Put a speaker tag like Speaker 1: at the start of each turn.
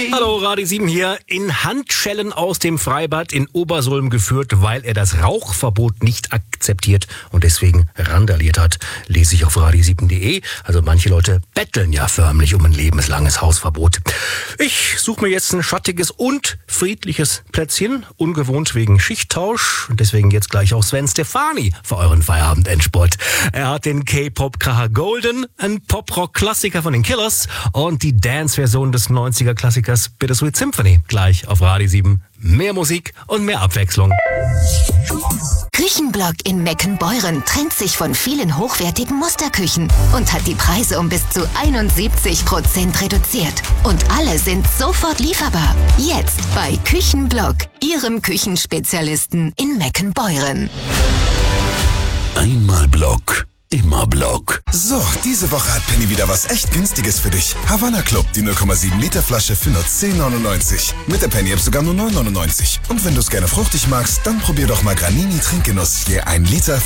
Speaker 1: Hallo, Radio 7 hier. In Handschellen aus dem Freibad in Obersulm geführt, weil er das Rauchverbot nicht akzeptiert und deswegen randaliert hat. Lese ich auf radio7.de. Also manche Leute betteln ja förmlich um ein lebenslanges Hausverbot. Ich suche mir jetzt ein schattiges und friedliches Plätzchen. Ungewohnt wegen Schichttausch. Und deswegen jetzt gleich auch Sven Stefani für euren Feierabendendsport. Er hat den K-Pop-Kracher Golden, ein Pop-Rock-Klassiker von den Killers und die Dance-Version des 90er-Klassikers Bittersweet Symphony. Gleich auf Radio 7. Mehr Musik und mehr Abwechslung.
Speaker 2: Küchenblock in Meckenbeuren trennt sich von vielen hochwertigen Musterküchen und hat die Preise um bis zu 71% reduziert. Und alle sind sofort lieferbar. Jetzt bei Küchenblock, Ihrem Küchenspezialisten in Meckenbeuren.
Speaker 3: Einmal Block, immer Block.
Speaker 4: So, diese Woche hat Penny wieder was echt Günstiges für dich. Havanna Club, die 0,7 Liter Flasche für nur 10,99. Mit der Penny-App sogar nur 9,99. Und wenn du es gerne fruchtig magst, dann probier doch mal Granini Trinkgenuss. Je 1 Liter